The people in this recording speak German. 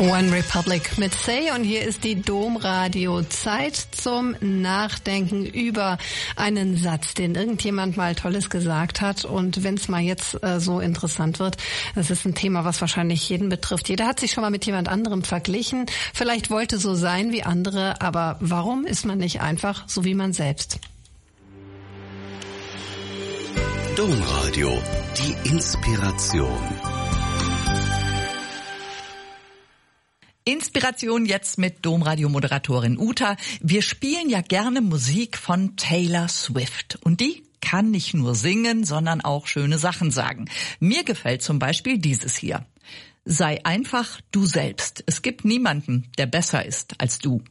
One Republic mit Say, und hier ist die Domradio. Zeit zum Nachdenken über einen Satz, den irgendjemand mal Tolles gesagt hat. Und wenn es mal jetzt so interessant wird, das ist ein Thema, was wahrscheinlich jeden betrifft. Jeder hat sich schon mal mit jemand anderem verglichen, vielleicht wollte so sein wie andere, aber warum ist man nicht einfach so wie man selbst? Domradio, die Inspiration. Inspiration jetzt mit Domradio-Moderatorin Uta. Wir spielen ja gerne Musik von Taylor Swift. Und die kann nicht nur singen, sondern auch schöne Sachen sagen. Mir gefällt zum Beispiel dieses hier. Sei einfach du selbst. Es gibt niemanden, der besser ist als du.